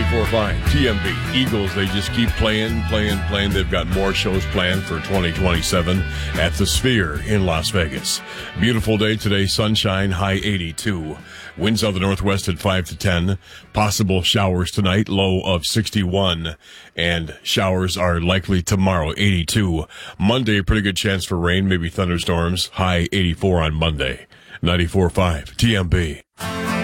94.5 TMB. Eagles, they just keep playing. They've got more shows planned for 2027 at the Sphere in Las Vegas. Beautiful day today, sunshine, high 82. Winds out of the northwest at 5 to 10. Possible showers tonight, low of 61. And showers are likely tomorrow, 82. Monday, a pretty good chance for rain, maybe thunderstorms, high 84 on Monday. 94.5 TMB.